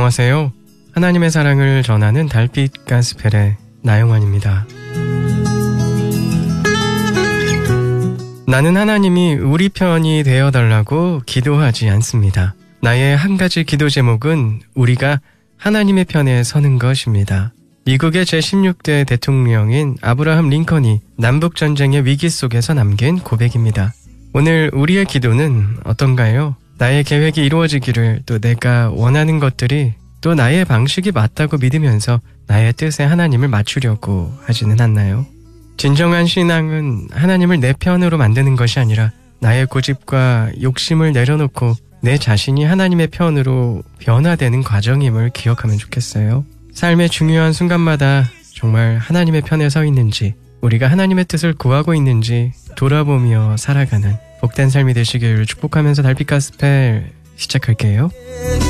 안녕하세요. 하나님의 사랑을 전하는 달빛 가스펠의 나영환입니다. 나는 하나님이 우리 편이 되어달라고 기도하지 않습니다. 나의 한 가지 기도 제목은 우리가 하나님의 편에 서는 것입니다. 미국의 제16대 대통령인 아브라함 링컨이 남북전쟁의 위기 속에서 남긴 고백입니다. 오늘 우리의 기도는 어떤가요? 나의 계획이 이루어지기를, 또 내가 원하는 것들이 또 나의 방식이 맞다고 믿으면서 나의 뜻에 하나님을 맞추려고 하지는 않나요? 진정한 신앙은 하나님을 내 편으로 만드는 것이 아니라 나의 고집과 욕심을 내려놓고 내 자신이 하나님의 편으로 변화되는 과정임을 기억하면 좋겠어요. 삶의 중요한 순간마다 정말 하나님의 편에 서 있는지, 우리가 하나님의 뜻을 구하고 있는지 돌아보며 살아가는 복된 삶이 되시길 축복하면서 달빛 가스펠 시작할게요.